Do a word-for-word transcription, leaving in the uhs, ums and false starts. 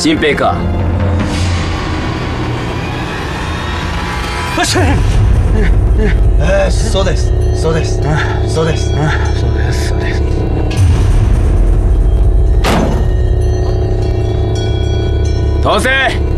新平か。 よし。 えー、そうです。そうです。そうです。 そうです。そうです。 通せ。